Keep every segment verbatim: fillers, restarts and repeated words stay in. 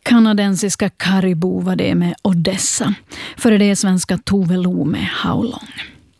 Kanadensiska Caribou var det med Odessa. För det är svenska Tove Lo med How Long.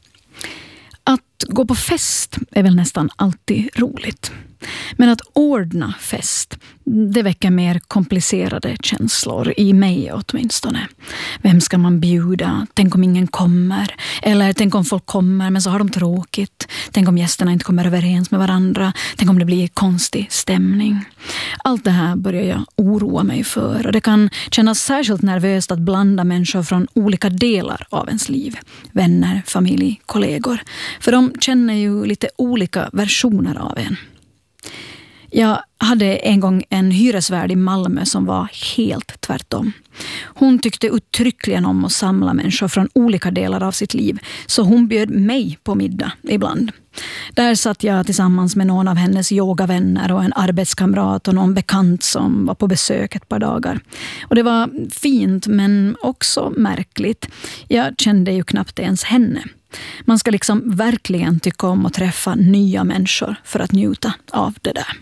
Att gå på fest är väl nästan alltid roligt. Men att ordna fest, det väcker mer komplicerade känslor, i mig åtminstone. Vem ska man bjuda? Tänk om ingen kommer. Eller tänk om folk kommer men så har de tråkigt. Tänk om gästerna inte kommer överens med varandra. Tänk om det blir konstig stämning. Allt det här börjar jag oroa mig för. Och det kan kännas särskilt nervöst att blanda människor från olika delar av ens liv. Vänner, familj, kollegor. För de känner ju lite olika versioner av en. Jag hade en gång en hyresvärd i Malmö som var helt tvärtom. Hon tyckte uttryckligen om att samla människor från olika delar av sitt liv, så hon bjöd mig på middag ibland. Där satt jag tillsammans med någon av hennes yogavänner och en arbetskamrat och någon bekant som var på besök ett par dagar. Och det var fint men också märkligt. Jag kände ju knappt ens henne. Man ska liksom verkligen tycka om att träffa nya människor för att njuta av det där.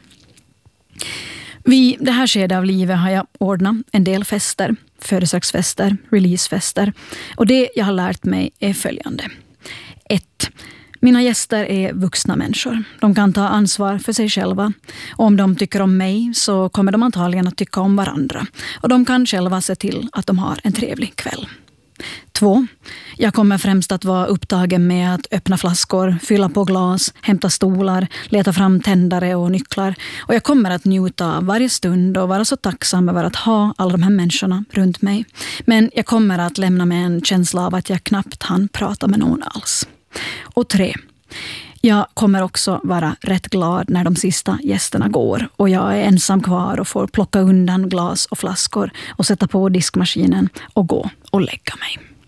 Vid det här skedet av livet har jag ordnat en del fester, födelsedagsfester, releasefester. Och det jag har lärt mig är följande. ett. Mina gäster är vuxna människor. De kan ta ansvar för sig själva. Och om de tycker om mig så kommer de antagligen att tycka om varandra. Och de kan själva se till att de har en trevlig kväll. Två. Jag kommer främst att vara upptagen med att öppna flaskor, fylla på glas, hämta stolar, leta fram tändare och nycklar. Och jag kommer att njuta av varje stund och vara så tacksam över att ha alla de här människorna runt mig. Men jag kommer att lämna med en känsla av att jag knappt hann prata med någon alls. Och tre. Jag kommer också vara rätt glad när de sista gästerna går och jag är ensam kvar och får plocka undan glas och flaskor och sätta på diskmaskinen och gå och lägga mig.